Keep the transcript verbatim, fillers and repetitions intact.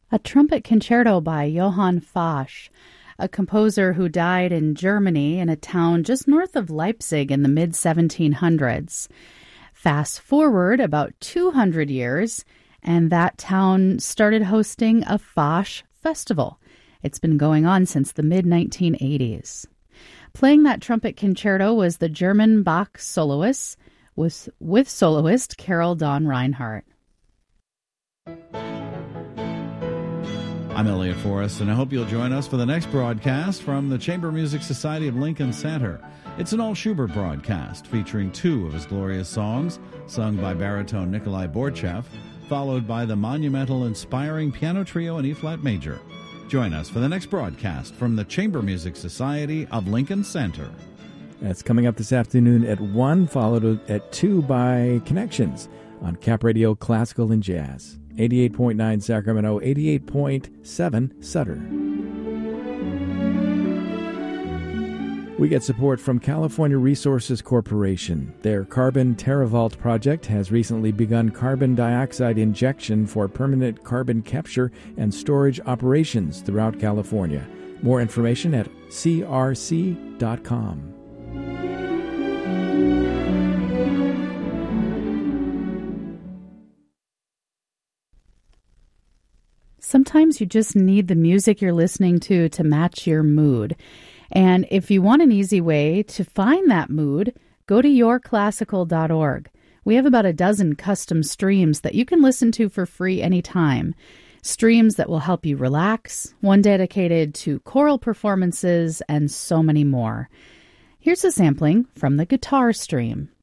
A trumpet concerto by Johann Fasch, a composer who died in Germany in a town just north of Leipzig in the mid seventeen hundreds. Fast forward about two hundred years, and that town started hosting a Fasch festival. It's been going on since the mid nineteen eighties. Playing that trumpet concerto was the German Bach soloist with, with soloist Carol Dawn Reinhardt. I'm Elliot Forrest, and I hope you'll join us for the next broadcast from the Chamber Music Society of Lincoln Center. It's an all-Schubert broadcast featuring two of his glorious songs, sung by baritone Nikolai Borchev, followed by the monumental, inspiring piano trio in E-flat major. Join us for the next broadcast from the Chamber Music Society of Lincoln Center. That's coming up this afternoon at one, followed at two by Connections on Cap Radio Classical and Jazz. eighty-eight point nine Sacramento, eighty-eight point seven Sutter. We get support from California Resources Corporation. Their Carbon TerraVault project has recently begun carbon dioxide injection for permanent carbon capture and storage operations throughout California. More information at c r c dot com. Sometimes you just need the music you're listening to to match your mood. And if you want an easy way to find that mood, go to your classical dot org. We have about a dozen custom streams that you can listen to for free anytime. Streams that will help you relax, one dedicated to choral performances, and so many more. Here's a sampling from the guitar stream.